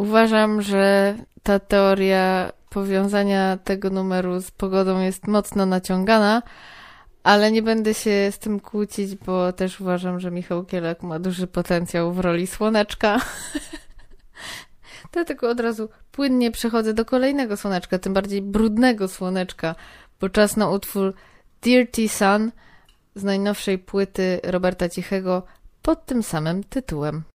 Uważam, że ta teoria powiązania tego numeru z pogodą jest mocno naciągana, ale nie będę się z tym kłócić, bo też uważam, że Michał Kielak ma duży potencjał w roli Słoneczka. Dlatego od razu płynnie przechodzę do kolejnego Słoneczka, tym bardziej brudnego Słoneczka, bo czas na utwór Dirty Sun z najnowszej płyty Roberta Cichego pod tym samym tytułem.